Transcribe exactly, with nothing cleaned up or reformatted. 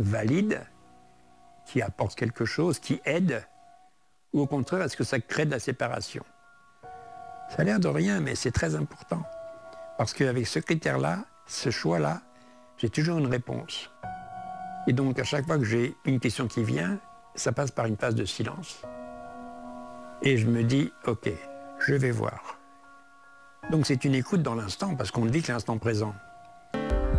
valide, qui apporte quelque chose, qui aide, ou au contraire, est-ce que ça crée de la séparation? Ça a l'air de rien, mais c'est très important. Parce qu'avec ce critère-là, ce choix-là, j'ai toujours une réponse. Et donc, à chaque fois que j'ai une question qui vient, ça passe par une phase de silence. Et je me dis, OK, je vais voir. Donc c'est une écoute dans l'instant, parce qu'on ne vit que l'instant présent.